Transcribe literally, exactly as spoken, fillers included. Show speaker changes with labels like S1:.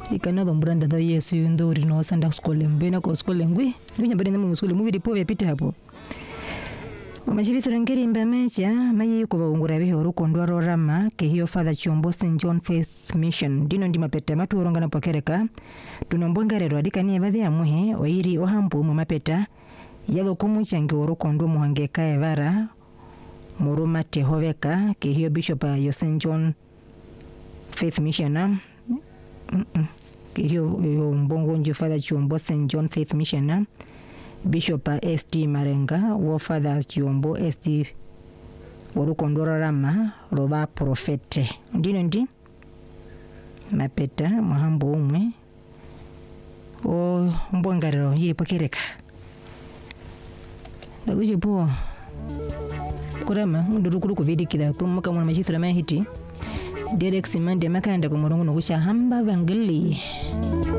S1: ikana dombranda da Yesu ndori no Sunday school mbena ko school ngwi ndunya bari namu school mu biripo byapita hapo Amachibitho ngeri mbamecha mayi ko baungura bihe urukondo rorama ke hiyo Father Chombo Saint John Faith Mission dino ndi mapeta maturonga na pokereka tunombongerero adikani baadhi ya muhe oiri ohambu mu mapeta yalo kumuchange urukondo muhangeka evara muruma tehoveka ke hiyo Bishop ya Saint John Faith Mission mm -mm. ke hiyo mbongo nje Father Chombo Saint John Faith Mission Bishop S T Marenga wo Father Chombo S T Warukondora Rama roba profete ndino ndi mapeta muhambo umwe o mbongarero yiri pokereka Daguji po kurama nduru kuru kuvidikira kumuka mwana machithira mahiti Derek Simande makanda ku murongo no kucha hamba vangeli